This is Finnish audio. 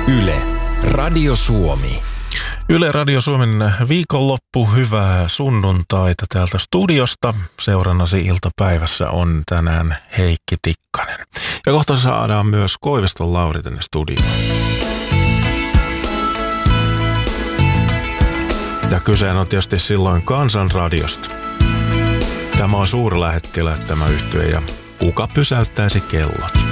Yle, Radio Suomi. Yle Radio Suomen viikonloppu, hyvää sunnuntaita täältä studiosta. Seurannasi iltapäivässä on tänään Heikki Tikkanen. Ja kohta saadaan myös Koiviston Lauri tänne studioon. Ja kyse on tietysti silloin Kansanradiosta. Tämä on suurlähettiläät tämä yhtye ja kuka pysäyttäisi kellot?